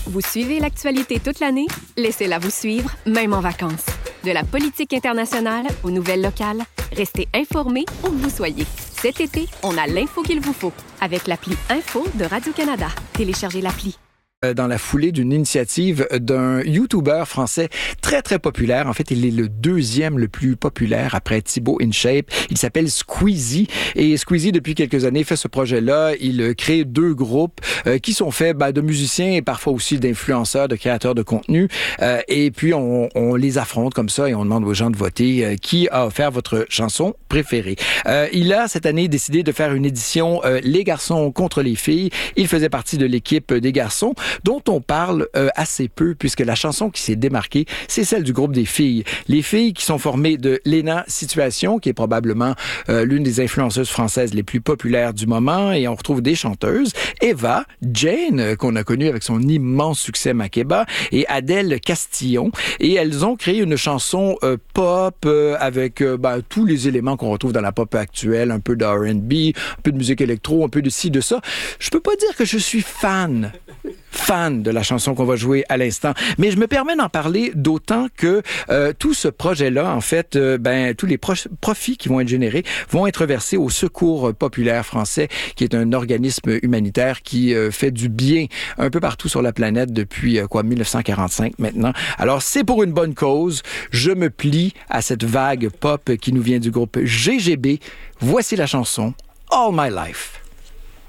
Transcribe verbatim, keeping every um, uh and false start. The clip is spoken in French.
Vous suivez l'actualité toute l'année? Laissez-la vous suivre, même en vacances. De la politique internationale aux nouvelles locales, restez informés où que vous soyez. Cet été, on a l'info qu'il vous faut avec l'appli Info de Radio-Canada. Téléchargez l'appli. Dans la foulée d'une initiative d'un YouTuber français très, très populaire. En fait, il est le deuxième le plus populaire après Thibaut InShape. Il s'appelle Squeezie. Et Squeezie, depuis quelques années, fait ce projet-là. Il crée deux groupes euh, qui sont faits ben, de musiciens et parfois aussi d'influenceurs, de créateurs de contenu. Euh, et puis, on, on les affronte comme ça et on demande aux gens de voter euh, qui a offert votre chanson préférée. Euh, il a, cette année, décidé de faire une édition euh, Les garçons contre les filles. Il faisait partie de l'équipe des garçons, dont on parle euh, assez peu, puisque la chanson qui s'est démarquée, c'est celle du groupe des filles. Les filles qui sont formées de Léna Situation, qui est probablement euh, l'une des influenceuses françaises les plus populaires du moment, et on retrouve des chanteuses, Eva, Jane, euh, qu'on a connue avec son immense succès Makeba, et Adèle Castillon, et elles ont créé une chanson euh, pop euh, avec euh, ben, tous les éléments qu'on retrouve dans la pop actuelle, un peu de R and B, un peu de musique électro, un peu de ci, de ça. Je peux pas dire que je suis fan fan de la chanson qu'on va jouer à l'instant. Mais je me permets d'en parler d'autant que euh, tout ce projet-là, en fait, euh, ben tous les pro- profits qui vont être générés vont être versés au Secours populaire français, qui est un organisme humanitaire qui euh, fait du bien un peu partout sur la planète depuis euh, quoi dix-neuf cent quarante-cinq maintenant. Alors, c'est pour une bonne cause. Je me plie à cette vague pop qui nous vient du groupe G G B. Voici la chanson All My Life.